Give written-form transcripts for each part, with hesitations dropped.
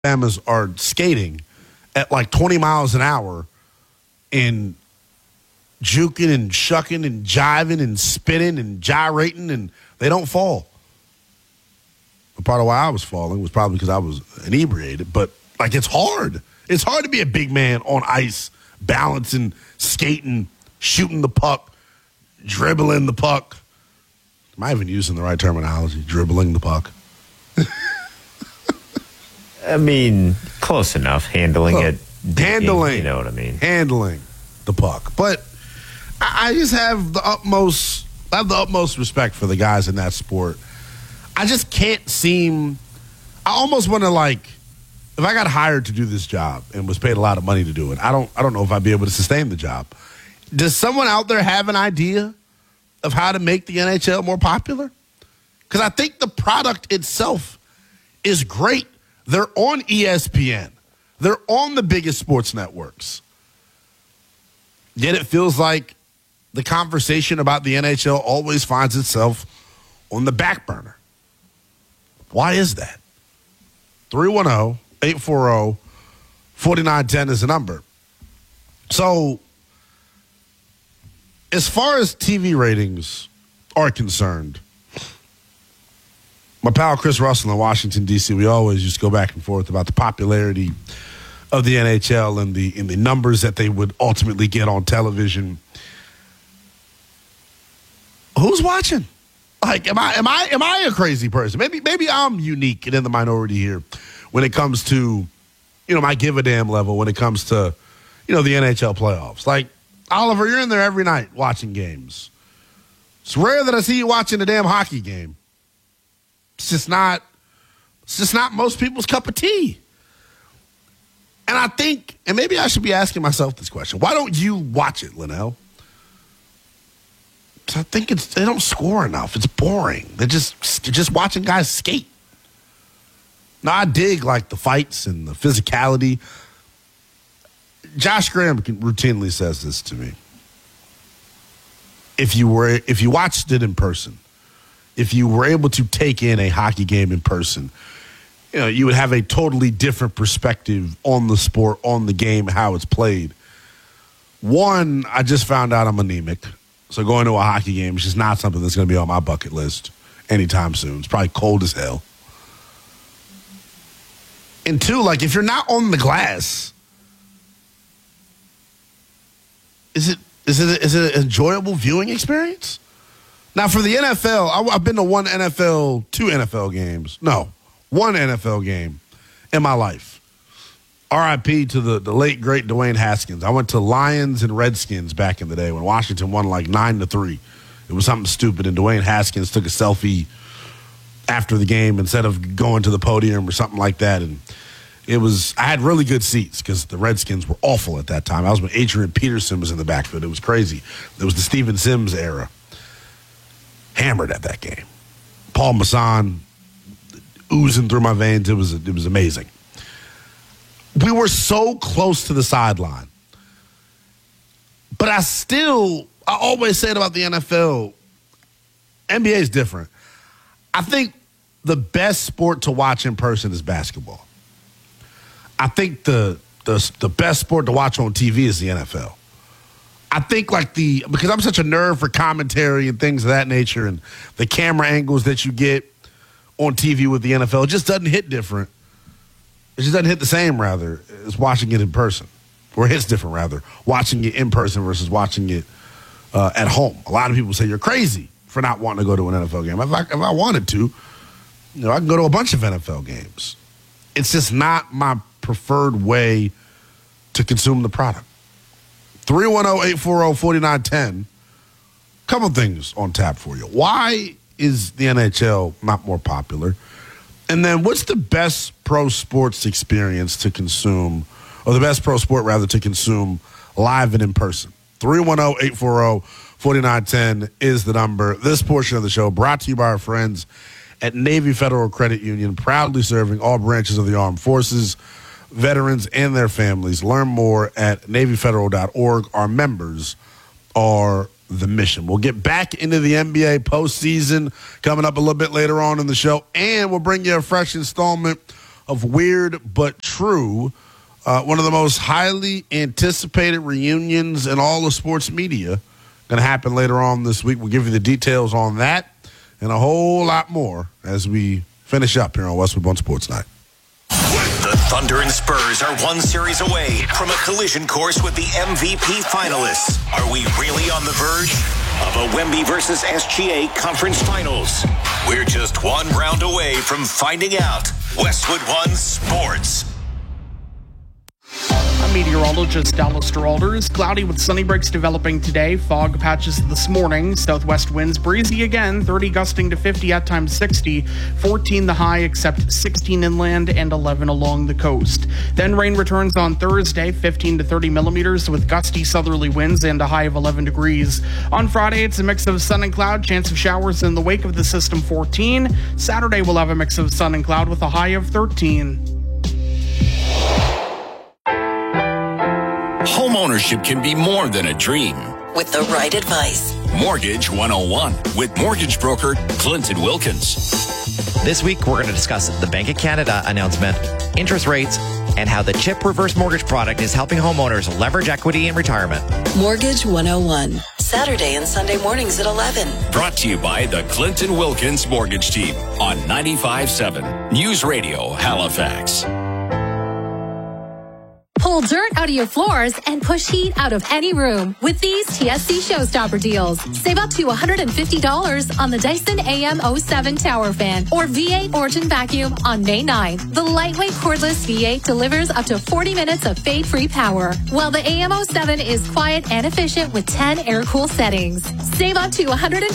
Alabamas are skating at like 20 miles an hour and juking and shucking and jiving and spinning and gyrating, and they don't fall. But part of why I was falling was probably because I was inebriated. But, like, it's hard. It's hard to be a big man on ice, balancing, skating, shooting the puck, dribbling the puck. Am I even using the right terminology? Dribbling the puck. I mean, close enough. Handling it. Handling. You know what I mean. Handling the puck. But I just have the utmost respect for the guys in that sport. I just can't seem. I almost want to, like, if I got hired to do this job and was paid a lot of money to do it, I don't know if I'd be able to sustain the job. Does someone out there have an idea of how to make the NHL more popular? Because I think the product itself is great. They're on ESPN. They're on the biggest sports networks. Yet it feels like the conversation about the NHL always finds itself on the back burner. Why is that? 310-840-4910 is the number. So, as far as TV ratings are concerned, my pal Chris Russell in Washington, D.C., we always just go back and forth about the popularity of the NHL and the numbers that they would ultimately get on television. Who's watching? Like, am I a crazy person? Maybe I'm unique and in the minority here when it comes to, my give a damn level when it comes to, the NHL playoffs. Like, Oliver, you're in there every night watching games. It's rare that I see you watching a damn hockey game. It's just not most people's cup of tea. And I think, and maybe I should be asking myself this question, why don't you watch it, Linnell? Because I think they don't score enough. It's boring. They're just watching guys skate. Now, I dig, like, the fights and the physicality. Josh Graham routinely says this to me. If you watched it in person, if you were able to take in a hockey game in person, you would have a totally different perspective on the sport, on the game, how it's played. One, I just found out I'm anemic, so going to a hockey game is just not something that's going to be on my bucket list anytime soon. It's probably cold as hell. And two, like, if you're not on the glass, is it an enjoyable viewing experience? Now, for the NFL, I've been to two NFL games. No, one NFL game in my life. RIP to the late, great Dwayne Haskins. I went to Lions and Redskins back in the day when Washington won like 9-3. It was something stupid, and Dwayne Haskins took a selfie after the game instead of going to the podium or something like that. And I had really good seats because the Redskins were awful at that time. I was when Adrian Peterson was in the backfield. It was crazy. It was the Steven Sims era. Hammered at that game. Paul Masson oozing through my veins. It was amazing. We were so close to the sideline. But I always say it about the NFL. NBA is different. I think the best sport to watch in person is basketball. I think the best sport to watch on TV is the NFL. I think because I'm such a nerd for commentary and things of that nature and the camera angles that you get on TV with the NFL, it just doesn't hit different. It just doesn't hit the same, rather, as watching it in person. Or it hits different, rather, watching it in person versus watching it at home. A lot of people say you're crazy for not wanting to go to an NFL game. If I wanted to, I can go to a bunch of NFL games. It's just not my preferred way to consume the product. 310-840-4910. Couple things on tap for you. Why is the NHL not more popular? And then what's the best pro sports experience to consume, or the best pro sport, rather, to consume live and in person? 310-840-4910 is the number. This portion of the show brought to you by our friends at Navy Federal Credit Union, proudly serving all branches of the armed forces, veterans, and their families. Learn more at NavyFederal.org. Our members are the mission. We'll get back into the NBA postseason coming up a little bit later on in the show, and we'll bring you a fresh installment of Weird But True, one of the most highly anticipated reunions in all of sports media. Going to happen later on this week. We'll give you the details on that and a whole lot more as we finish up here on Westwood One Sports Night. The Thunder and Spurs are one series away from a collision course with the MVP finalists. Are we really on the verge of a Wemby versus SGA conference finals? We're just one round away from finding out. Westwood One Sports. I'm meteorologist Dallas Geralders. Cloudy with sunny breaks developing today. Fog patches this morning. Southwest winds breezy again. 30 gusting to 50, at times 60. 14 the high, except 16 inland and 11 along the coast. Then rain returns on Thursday. 15 to 30 millimeters with gusty southerly winds and a high of 11 degrees. On Friday, it's a mix of sun and cloud. Chance of showers in the wake of the system, 14. Saturday, we'll have a mix of sun and cloud with a high of 13. Homeownership can be more than a dream. With the right advice. Mortgage 101 with mortgage broker Clinton Wilkins. This week, we're going to discuss the Bank of Canada announcement, interest rates, and how the CHIP reverse mortgage product is helping homeowners leverage equity in retirement. Mortgage 101. Saturday and Sunday mornings at 11. Brought to you by the Clinton Wilkins Mortgage Team on 95.7 News Radio Halifax. Pull dirt out of your floors and push heat out of any room with these TSC Showstopper deals. Save up to $150 on the Dyson AM07 Tower Fan or V8 Origin Vacuum on May 9th. The lightweight cordless V8 delivers up to 40 minutes of fade-free power, while the AM07 is quiet and efficient with 10 air-cool settings. Save up to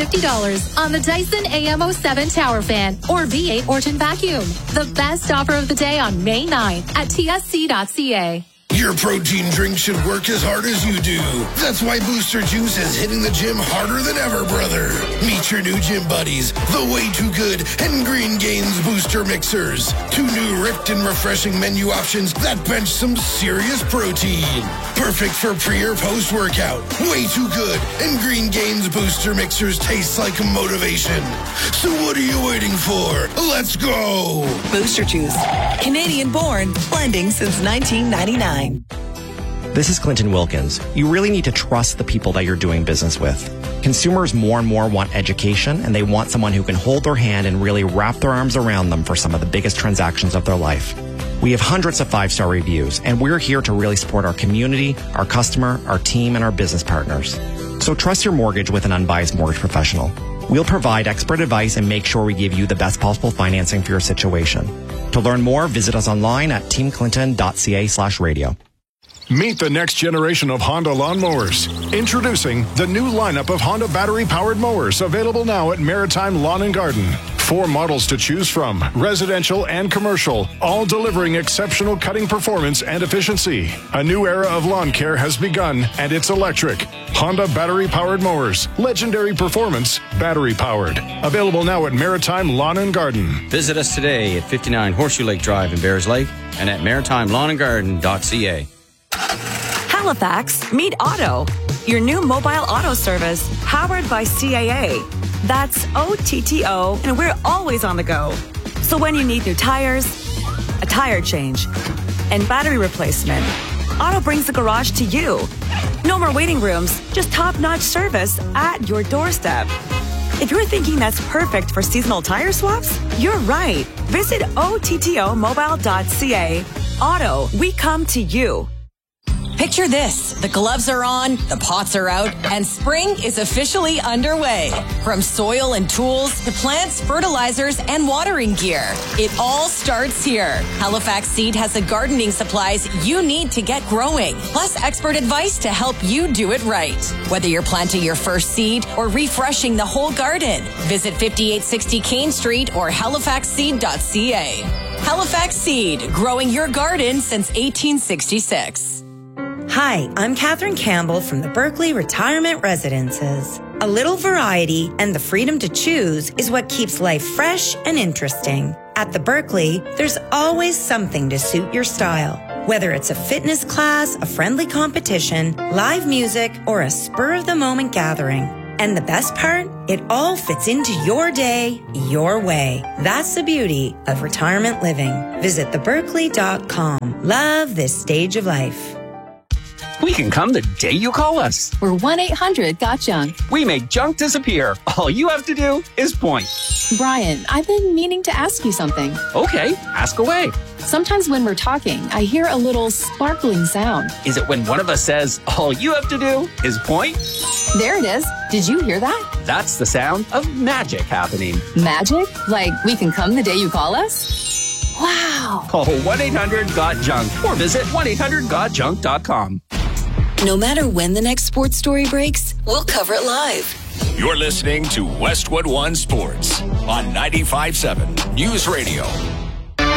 $150 on the Dyson AM07 Tower Fan or V8 Origin Vacuum. The best offer of the day on May 9th at tsc.ca. Your protein drink should work as hard as you do. That's why Booster Juice is hitting the gym harder than ever, brother. Meet your new gym buddies, the Way Too Good and Green Gains Booster Mixers. 2 new ripped and refreshing menu options that bench some serious protein. Perfect for pre or post-workout. Way Too Good and Green Gains Booster Mixers taste like motivation. So what are you waiting for? Let's go! Booster Juice. Canadian born, blending since 1999. This is Clinton Wilkins. You really need to trust the people that you're doing business with. Consumers more and more want education, and they want someone who can hold their hand and really wrap their arms around them for some of the biggest transactions of their life. We have hundreds of 5-star reviews, and we're here to really support our community, our customer, our team, and our business partners. So trust your mortgage with an unbiased mortgage professional. We'll provide expert advice and make sure we give you the best possible financing for your situation. To learn more, visit us online at teamclinton.ca/radio. Meet the next generation of Honda lawnmowers. Introducing the new lineup of Honda battery-powered mowers, available now at Maritime Lawn and Garden. 4 models to choose from, residential and commercial, all delivering exceptional cutting performance and efficiency. A new era of lawn care has begun, and it's electric. Honda battery-powered mowers. Legendary performance, battery-powered. Available now at Maritime Lawn and Garden. Visit us today at 59 Horseshoe Lake Drive in Bears Lake and at maritimelawnandgarden.ca. Halifax, meet Auto, your new mobile auto service powered by CAA. That's OTTO, and we're always on the go. So when you need new tires, a tire change, and battery replacement, Auto brings the garage to you. No more waiting rooms, just top-notch service at your doorstep. If you're thinking that's perfect for seasonal tire swaps, you're right. Visit OTTOmobile.ca. Auto, we come to you. Picture this. The gloves are on, the pots are out, and spring is officially underway. From soil and tools to plants, fertilizers, and watering gear, it all starts here. Halifax Seed has the gardening supplies you need to get growing, plus expert advice to help you do it right. Whether you're planting your first seed or refreshing the whole garden, visit 5860 Kane Street or halifaxseed.ca. Halifax Seed, growing your garden since 1866. Hi, I'm Catherine Campbell from the Berkeley Retirement Residences. A little variety and the freedom to choose is what keeps life fresh and interesting. At the Berkeley, there's always something to suit your style. Whether it's a fitness class, a friendly competition, live music, or a spur-of-the-moment gathering. And the best part? It all fits into your day, your way. That's the beauty of retirement living. Visit theberkeley.com. Love this stage of life. We can come the day you call us. We're 1-800-GOT-JUNK. We make junk disappear. All you have to do is point. Brian, I've been meaning to ask you something. Okay, ask away. Sometimes when we're talking, I hear a little sparkling sound. Is it when one of us says, all you have to do is point? There it is. Did you hear that? That's the sound of magic happening. Magic? Like we can come the day you call us? Wow. Call 1-800-GOT-JUNK or visit 1-800-GOT-JUNK.com. No matter when the next sports story breaks, we'll cover it live. You're listening to Westwood One Sports on 95.7 News Radio.